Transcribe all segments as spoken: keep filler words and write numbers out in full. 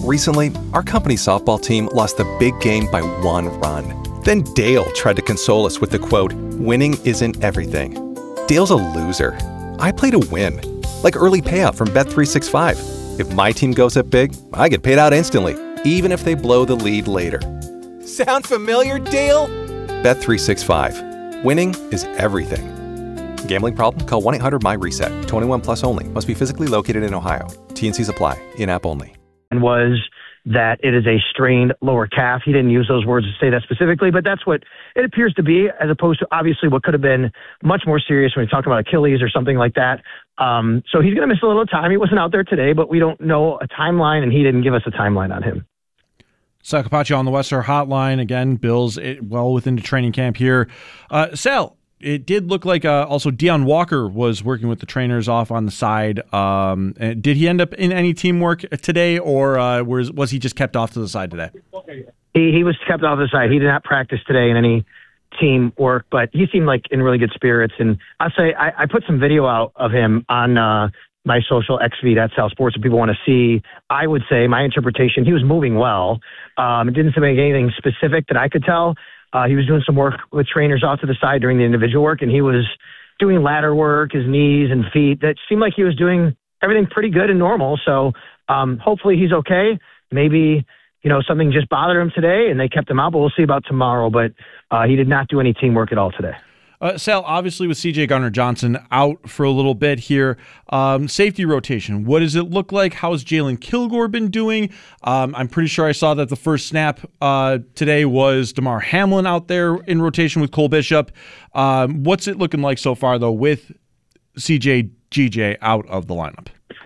Recently, our company's softball team lost the big game by one run. Then Dale tried to console us with the quote, "Winning isn't everything." Dale's a loser. I play to win. Like early payout from Bet three sixty-five. If my team goes up big, I get paid out instantly, even if they blow the lead later. Sound familiar, Dale? Bet three sixty-five. Winning is everything. Gambling problem? Call one eight hundred M Y reset. twenty-one plus only. Must be physically located in Ohio. T and Cs apply. In-app only. And was that it is a strained lower calf. He didn't use those words to say that specifically, but that's what it appears to be, as opposed to obviously what could have been much more serious when we talk about Achilles or something like that. Um, so he's going to miss a little time. He wasn't out there today, but we don't know a timeline, and he didn't give us a timeline on him. Sal Capaccio on the Western Hotline. Again, Bills it, well within the training camp here. Uh, Sal, it did look like uh, also Deion Walker was working with the trainers off on the side. Um, did he end up in any teamwork today, or uh, was, was he just kept off to the side today? He, he was kept off the side. He did not practice today in any team work, but he seemed like in really good spirits. And I'll say I, I put some video out of him on uh, my social X feed at Sal Sports if people want to see. I would say my interpretation, he was moving well. Um, it didn't seem like anything specific that I could tell. Uh, he was doing some work with trainers off to the side during the individual work, and he was doing ladder work, his knees and feet. That seemed like he was doing everything pretty good and normal. So um, hopefully he's okay. Maybe, you know, something just bothered him today and they kept him out, but we'll see about tomorrow. But uh, he did not do any teamwork at all today. Uh, Sal, obviously with C J Gardner-Johnson out for a little bit here, um, safety rotation, what does it look like? How has Jalen Kilgore been doing? Um, I'm pretty sure I saw that the first snap uh, today was Damar Hamlin out there in rotation with Cole Bishop. Um, what's it looking like so far, though, with C J G J out of the lineup?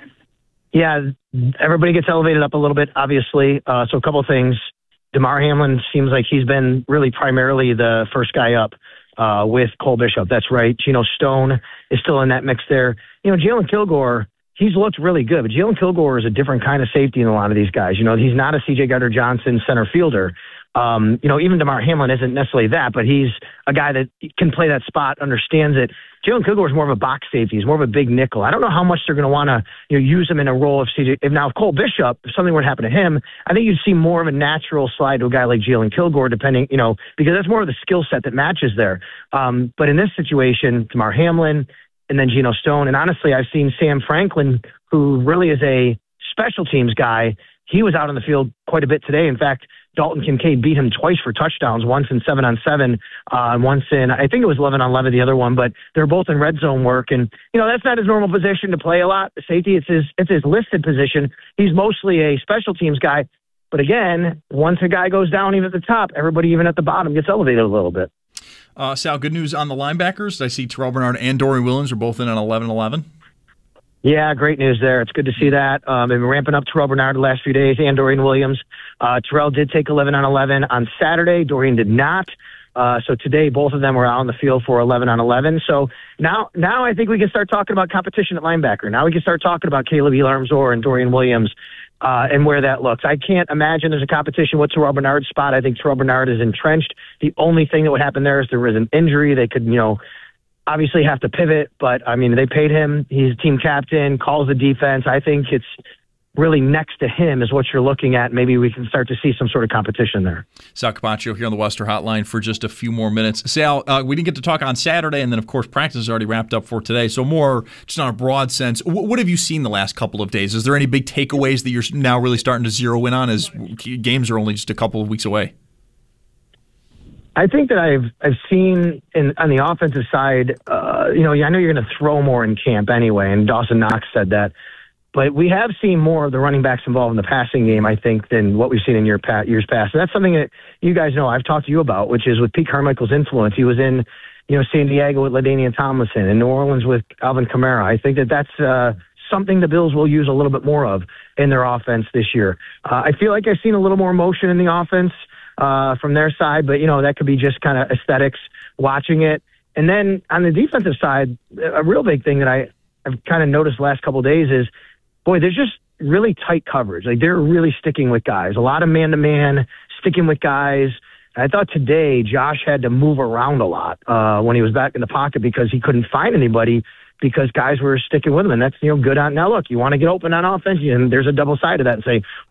Yeah, everybody gets elevated up a little bit, obviously. Uh, so a couple of things. Damar Hamlin seems like he's been really primarily the first guy up. Uh, with Cole Bishop. That's right. Geno Stone is still in that mix there. You know, Jalen Kilgore, he's looked really good, but Jalen Kilgore is a different kind of safety than a lot of these guys. You know, he's not a C J Gardner-Johnson center fielder. Um, you know, even Damar Hamlin isn't necessarily that, but he's a guy that can play that spot, understands it. Jalen Kilgore is more of a box safety. He's more of a big nickel. I don't know how much they're going to want to you know, use him in a role of C J. If now, if Cole Bishop, if something were to happen to him, I think you'd see more of a natural slide to a guy like Jalen Kilgore, depending, you know, because that's more of the skill set that matches there. Um, but in this situation, Damar Hamlin and then Geno Stone. And honestly, I've seen Sam Franklin, who really is a special teams guy. He was out on the field quite a bit today. In fact, Dalton Kincaid beat him twice for touchdowns, once in seven on seven, uh, and once in, I think it was eleven on eleven, the other one, but they're both in red zone work. And, you know, that's not his normal position to play a lot. Safety, it's his, it's his listed position. He's mostly a special teams guy. But again, once a guy goes down even at the top, everybody even at the bottom gets elevated a little bit. Uh, Sal, good news on the linebackers. I see Terrell Bernard and Dorian Williams are both in on eleven eleven. Yeah, great news there. It's good to see that. Um, they've been ramping up Terrell Bernard the last few days and Dorian Williams. Uh, Terrell did take eleven on eleven on Saturday. Dorian did not. Uh, so today, both of them were out on the field for eleven on eleven. So now, now I think we can start talking about competition at linebacker. Now we can start talking about Caleb Elarmzor and Dorian Williams uh, and where that looks. I can't imagine there's a competition with Terrell Bernard's spot. I think Terrell Bernard is entrenched. The only thing that would happen there is there was an injury. They could, you know, obviously have to pivot, but I mean, they paid him. He's team captain, calls the defense. I think it's really next to him is what you're looking at. Maybe we can start to see some sort of competition there. Sal Capaccio here on the Western Hotline for just a few more minutes. Sal, uh, we didn't get to talk on Saturday, and then, of course, practice is already wrapped up for today. So more just on a broad sense, w- what have you seen the last couple of days? Is there any big takeaways that you're now really starting to zero in on as games are only just a couple of weeks away? I think that I've I've seen in on the offensive side, uh, you know, I know you're going to throw more in camp anyway, and Dawson Knox said that. But we have seen more of the running backs involved in the passing game, I think, than what we've seen in year pa- years past. And that's something that you guys know I've talked to you about, which is with Pete Carmichael's influence. He was in, you know, San Diego with LaDainian Tomlinson, in New Orleans with Alvin Kamara. I think that that's uh, something the Bills will use a little bit more of in their offense this year. Uh, I feel like I've seen a little more motion in the offense uh, from their side, but, you know, that could be just kind of aesthetics watching it. And then on the defensive side, a real big thing that I, I've kind of noticed the last couple of days is, boy, there's just really tight coverage. Like, they're really sticking with guys. A lot of man-to-man, sticking with guys. I thought today Josh had to move around a lot uh, when he was back in the pocket because he couldn't find anybody because guys were sticking with him. And that's, you know, good on. Now, look, you want to get open on offense, and there's a double side to that and say,